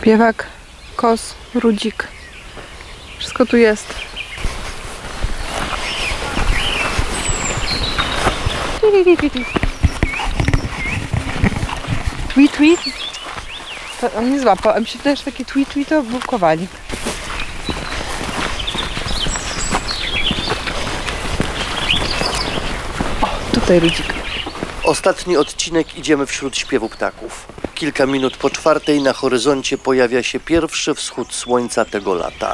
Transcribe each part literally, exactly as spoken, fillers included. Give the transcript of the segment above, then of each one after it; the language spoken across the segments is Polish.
Śpiewak, kos, rudzik. Wszystko tu jest. Tweet, tweet. To on nie złapał, a mi się wydaje, że taki tweet, tweet to był kowalik. O, tutaj rudzik. Ostatni odcinek idziemy wśród śpiewu ptaków. Kilka minut po czwartej na horyzoncie pojawia się pierwszy wschód słońca tego lata.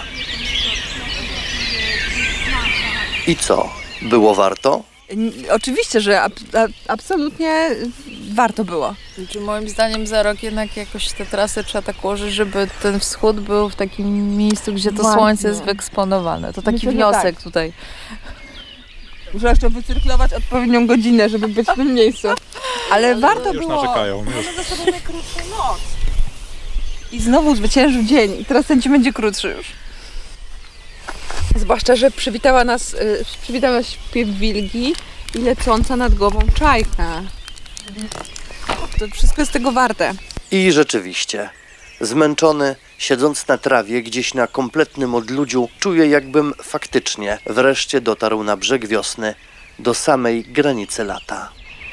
I co? Było warto? Oczywiście, że ab ab absolutnie warto było. Znaczy, moim zdaniem za rok jednak jakoś te trasy trzeba tak ułożyć, żeby ten wschód był w takim miejscu, gdzie to Właśnie. słońce jest wyeksponowane. To taki Myślę, że wniosek tak. tutaj. Muszę jeszcze wycyrklować odpowiednią godzinę, żeby być w tym miejscu. Ale warto Już było. narzekają. Już. Mamy za sobą najkrótszą noc. I znowu zwyciężył dzień. I teraz ten dzień będzie krótszy już. Zwłaszcza, że przywitała nas, y, przywitała nas śpiew wilgi i lecąca nad głową czajka. To wszystko jest tego warte. I rzeczywiście, zmęczony, siedząc na trawie gdzieś na kompletnym odludziu, czuję, jakbym faktycznie wreszcie dotarł na brzeg wiosny, do samej granicy lata.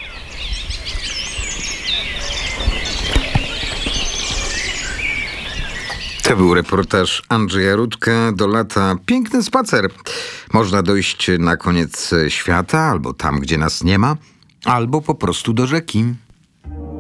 To był reportaż Andrzeja Rudka do lata. Piękny spacer. Można dojść na koniec świata, albo tam, gdzie nas nie ma, albo po prostu do rzeki.